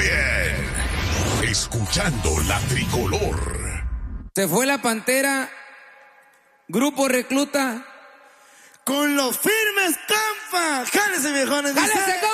bien. Escuchando la tricolor. Se fue la Pantera, Grupo Recluta. Con los firmes Campa. Jálese, viejones. ¡Jálese,